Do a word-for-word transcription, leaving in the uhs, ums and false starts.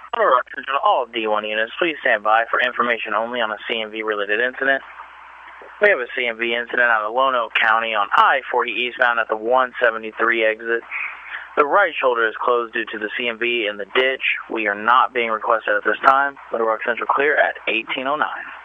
Little Rock Central, all D one units, please stand by for information only on a C M V related incident. We have a C M V incident out of Lonoke County on I forty eastbound at the one seventy-three exit. The right shoulder is closed due to the C M V in the ditch. We are not being requested at this time. Little Rock Central clear at eighteen oh nine.